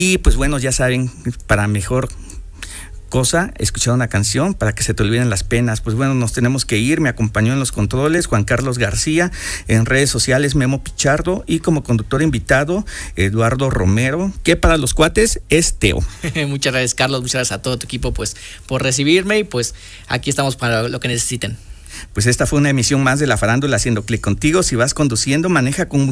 Y pues bueno, ya saben, para mejor cosa, escuchar una canción para que se te olviden las penas. Pues bueno, nos tenemos que ir. Me acompañó en los controles Juan Carlos García, en redes sociales Memo Pichardo y como conductor invitado Eduardo Romero, que para los cuates es Teo. Muchas gracias, Carlos, muchas gracias a todo tu equipo pues por recibirme y pues aquí estamos para lo que necesiten. Pues esta fue una emisión más de La Farándula Haciendo Clic Contigo. Si vas conduciendo, maneja con